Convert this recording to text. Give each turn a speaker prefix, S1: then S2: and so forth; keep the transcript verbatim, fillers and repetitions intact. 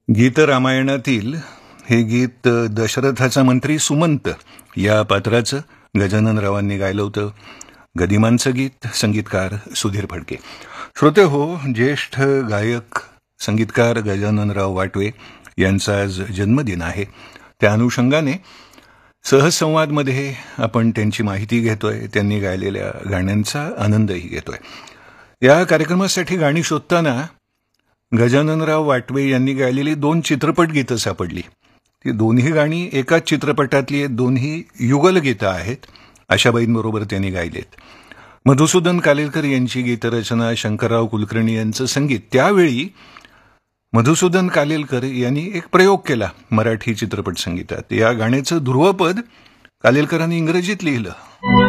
S1: गीत रामायणातील हे गीत दशरथाचा मंत्री सुमंत या पात्राचं गजाननरावांनी गायलं होतं. गदिमांचं गीत, संगीतकार सुधीर फडके. श्रोते हो, ज्येष्ठ गायक संगीतकार गजाननराव वाटवे यांचा आज जन्मदिन आहे. त्या अनुषंगाने सहजसंवादमध्ये आपण त्यांची माहिती घेतोय, त्यांनी गायलेल्या गाण्यांचा आनंदही घेतोय. या कार्यक्रमासाठी गाणी शोधताना गजाननराव वाटवे यांनी गायलेली दोन चित्रपट गीतं सापडली. ती दोन्ही गाणी एकाच चित्रपटातली आहेत, दोन्ही युगलगीतं आहेत. आशाबाईंबरोबर त्यांनी गायलेत. मधुसूदन कालेलकर यांची गीतरचना, शंकरराव कुलकर्णी यांचं संगीत. त्यावेळी मधुसूदन कालेलकर यांनी एक प्रयोग केला मराठी चित्रपट संगीतात. या गाण्याचं ध्रुवपद कालेलकरांनी इंग्रजीत लिहिलं.